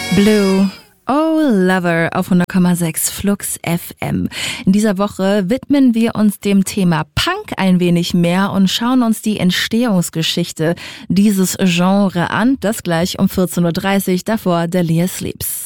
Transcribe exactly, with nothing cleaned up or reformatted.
Blue, Oh Lover auf hundert Komma sechs Flux F M. In dieser Woche widmen wir uns dem Thema Punk ein wenig mehr und schauen uns die Entstehungsgeschichte dieses Genre an. Das gleich um vierzehn Uhr dreißig, davor Delia Sleeps.